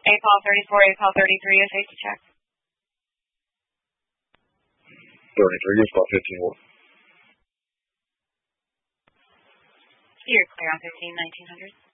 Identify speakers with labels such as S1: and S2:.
S1: APOL 34, APOL 33, a safety check.
S2: 33, it's about 15 more.
S1: You're clear on 15, 1900.